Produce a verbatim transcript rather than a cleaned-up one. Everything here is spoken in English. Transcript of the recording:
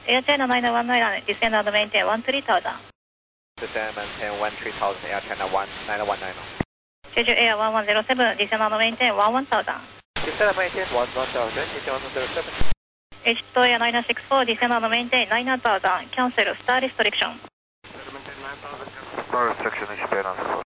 Air China nine one nine, descend and maintain one three thousand. Descend and maintain one three thousand, Air China one nine one nine. Jeju Air one one zero seven, descend and maintain one one thousand. Descend and maintain one one thousand, descend one zero seven. H two Air nine six four, descend and maintain nine thousand, cancel star restriction. No restriction, H two Air nine six four.